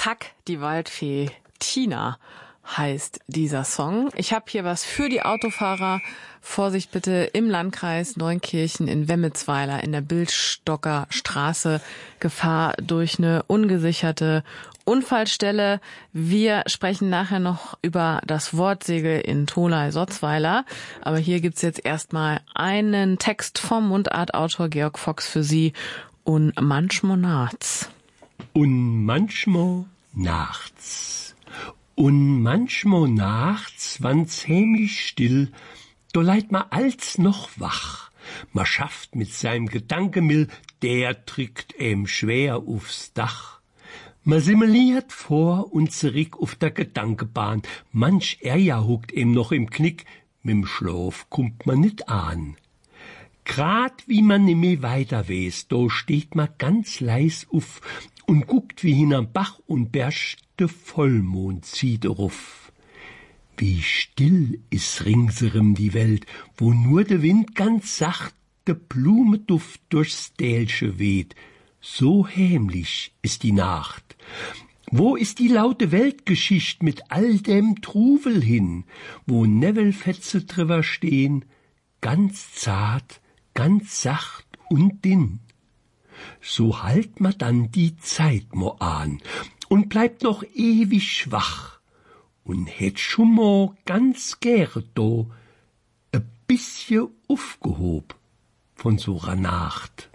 Zack, die Waldfee Tina heißt dieser Song. Ich habe hier was für die Autofahrer. Vorsicht bitte, im Landkreis Neunkirchen in Wemmelsweiler in der Bildstocker Straße Gefahr durch eine ungesicherte Unfallstelle. Wir sprechen nachher noch über das Wortsegel in Tholey-Sotzweiler. Aber hier gibt's jetzt erstmal einen Text vom Mundartautor Georg Fox für Sie. Und manchmal nachts. Und manchmal nachts. Und manchmal nachts, wann's heimlich still, da leiht ma als noch wach. Ma schafft mit seinem Gedankemill, der trickt schwer aufs Dach. Ma simuliert vor und zurück auf der Gedankebahn. Manch huckt noch im Knick, mit'm Schlaf kommt man nit an. Grad wie man nimmer weiter weiß, da steht ma ganz leis auf und guckt wie hinam Bach und Berg de Vollmond zieht ruf. Wie still is ringserem die Welt, wo nur de Wind ganz sacht de Blumenduft durchs Dälsche weht. So heimlich ist die Nacht. Wo ist die laute Weltgeschicht mit all dem Trubel hin, wo Nebelfetze drüber stehen, ganz zart, ganz sacht und dinn. So halt ma dann die Zeit mo an und bleibt noch ewig schwach und hätt schon mo ganz gäre do e bisschen aufgehob von so rer Nacht.